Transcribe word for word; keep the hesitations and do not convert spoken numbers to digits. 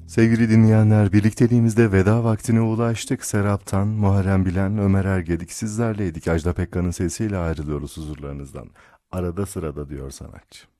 Sevgili dinleyenler, birlikteliğimizde veda vaktine ulaştık. Serap'tan, Muharrem Bilen, Ömer Ergedik sizlerleydik. Ajda Pekkan'ın sesiyle ayrılıyoruz huzurlarınızdan. Arada sırada diyor sanatçı.